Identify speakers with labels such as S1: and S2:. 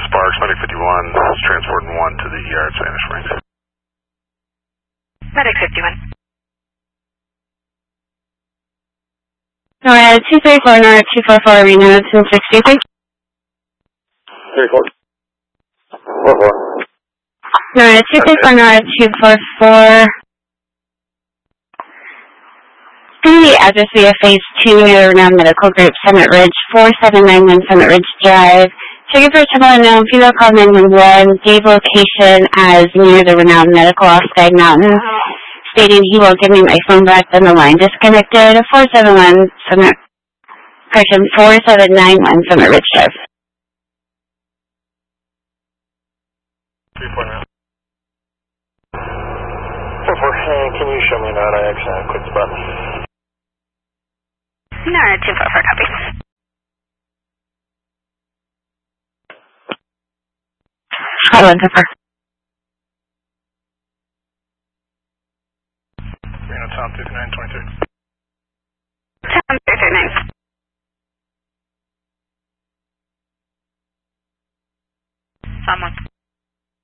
S1: Sparks, Medic 51 is transporting 1 to the ER at Spanish Springs.
S2: Medic 51.
S3: NORAD 234, NORAD 244, Reno 263.
S4: 34. 44.
S3: NORAD 234, NORAD 244. The address via Phase 2 near the Renown Medical Group, Summit Ridge, 4791 Summit Ridge Drive. Checking for trouble unknown, female call 911, gave location as near the Renown Medical off Sky Mountain, stating he won't give me my phone back, then the line disconnected. 471 Summit, 4791 Summit Ridge Drive.
S4: 349. 44, hey, can you show me an IX and a quick spot?
S2: NORAD 244, copy.
S3: Scotland, Pepper.
S1: Reno Tom 5923.
S2: Tom 339. Someone.